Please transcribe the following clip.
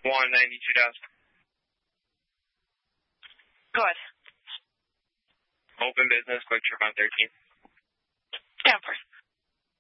192,000. Go ahead. Open business, quick trip on 13. Stanford.